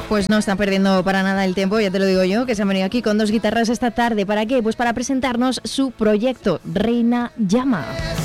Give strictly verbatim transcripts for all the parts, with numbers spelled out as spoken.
Pues no están perdiendo para nada el tiempo, ya te lo digo yo, que se han venido aquí con dos guitarras esta tarde. ¿Para qué? Pues para presentarnos su proyecto, Reina Llama.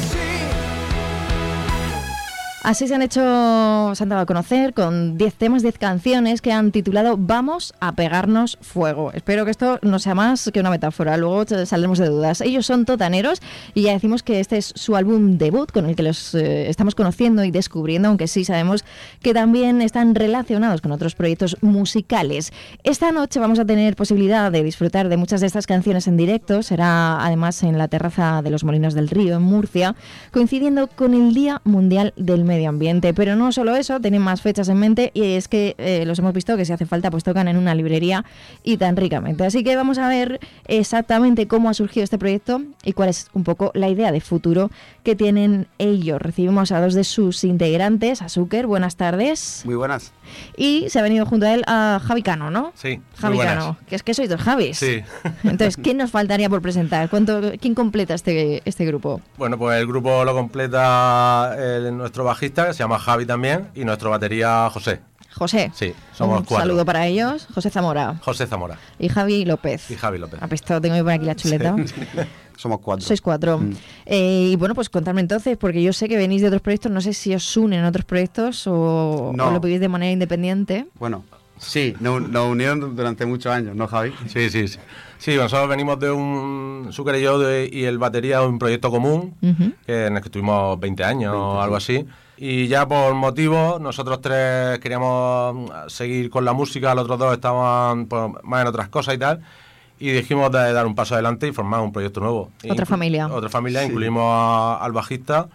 Así se han hecho, se han dado a conocer con diez temas, diez canciones que han titulado Vamos a pegarnos fuego. Espero que esto no sea más que una metáfora, luego saldremos de dudas. Ellos son totaneros y ya decimos que este es su álbum debut con el que los eh, estamos conociendo y descubriendo, aunque sí sabemos que también están relacionados con otros proyectos musicales. Esta noche vamos a tener posibilidad de disfrutar de muchas de estas canciones en directo. Será además en la terraza de los Molinos del Río, en Murcia, coincidiendo con el Día Mundial del Medio Medio ambiente, pero no solo eso, tienen más fechas en mente y es que eh, los hemos visto que si hace falta pues tocan en una librería y tan ricamente. Así que vamos a ver exactamente cómo ha surgido este proyecto y cuál es un poco la idea de futuro que tienen ellos. Recibimos a dos de sus integrantes, a Zucker, buenas tardes. Muy buenas. Y se ha venido junto a él a Javi Cano, ¿no? Sí, Javi muy Cano, que es que sois dos Javis. Sí. Entonces, ¿quién nos faltaría por presentar? ¿Cuánto, ¿Quién completa este, este grupo? Bueno, pues el grupo lo completa el, nuestro bajista, que se llama Javi también, y nuestro batería José. José. Sí, somos un cuatro. saludo para ellos. José Zamora. José Zamora. Y Javi López. Y Javi López. Apestado, tengo que poner aquí la chuleta. Sí. Somos cuatro. Sois cuatro. Mm. Eh, y bueno, pues contadme entonces, porque yo sé que venís de otros proyectos, no sé si os unen en otros proyectos o, no. o lo vivís de manera independiente. Bueno, sí, nos, nos unieron durante muchos años, ¿no, Javi? Sí, sí, sí. Sí, nosotros venimos de un, Zucker y yo de, y el batería de un proyecto común, uh-huh. que, en el que estuvimos veinte años o algo así. Y ya por motivos, nosotros tres queríamos seguir con la música, los otros dos estaban pues, más en otras cosas y tal. Y dijimos de dar un paso adelante y formar un proyecto nuevo. Otra Inclu- familia. Otra familia, sí. Incluimos a, al bajista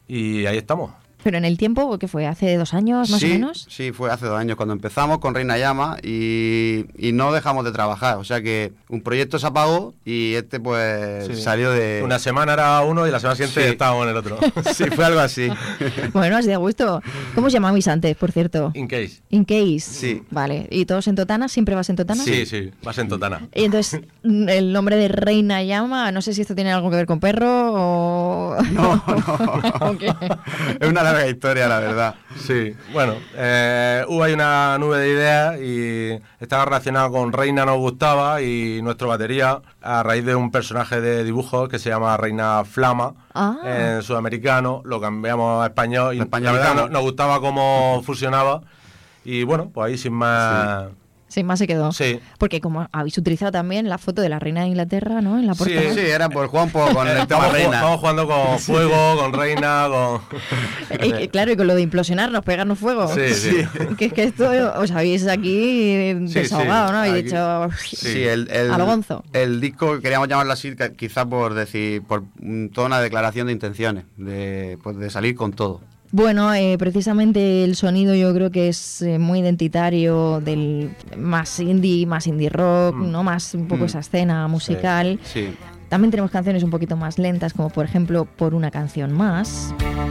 y ahí estamos. ¿Pero en el tiempo, que fue hace dos años más sí, o menos? Sí, fue hace dos años cuando empezamos con Reina Llama y, y no dejamos de trabajar. O sea que un proyecto se apagó y este pues sí. salió de... Una semana era uno y la semana siguiente sí. estábamos en el otro. Sí, fue algo así. Bueno, así de gusto. ¿Cómo os llamabais antes, por cierto? In Case. In Case. Sí. Vale. ¿Y todos en Totana? ¿Siempre vas en Totana? Sí, sí, vas en Totana. Y entonces, el nombre de Reina Llama, no sé si esto tiene algo que ver con perro o... No, no. Okay. Es una larga historia, la verdad. Sí, bueno, eh, hubo ahí una nube de ideas y estaba relacionado con Reina nos gustaba y nuestro batería a raíz de un personaje de dibujos que se llama Reina Flama, ah. en sudamericano, lo cambiamos a español y español la verdad nos, nos gustaba cómo fusionaba y bueno, pues ahí sin más... Sí. Sin más se quedó. Sí. Porque como habéis utilizado también la foto de la reina de Inglaterra, ¿no? En la portada. Sí, sí, era por jugar un poco con el tema reina. Estamos jugando con fuego, con reina, con... Y, claro, y con lo de implosionarnos, pegarnos fuego. Sí, sí. Que es que esto os habéis aquí desahogado, sí, sí. ¿no? Habéis dicho... Sí, el, el, a lo gonzo. El disco, queríamos llamarlo así, quizá por decir, por toda una declaración de intenciones, de, pues de salir con todo. Bueno, eh, precisamente el sonido yo creo que es eh, muy identitario del más indie, más indie rock, mm. ¿no? Más un poco mm. esa escena musical. Sí, sí. También tenemos canciones un poquito más lentas, como por ejemplo Por una canción más.